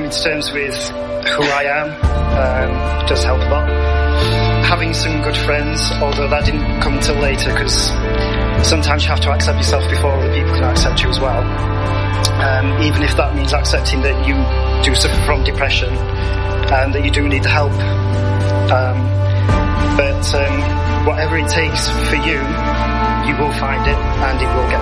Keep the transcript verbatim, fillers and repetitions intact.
coming to terms with who I am um, does help a lot. Having some good friends, although that didn't come until later, because sometimes you have to accept yourself before other people can accept you as well. Um, even if that means accepting that you do suffer from depression and that you do need help. Um, but um, whatever it takes for you, you will find it and it will get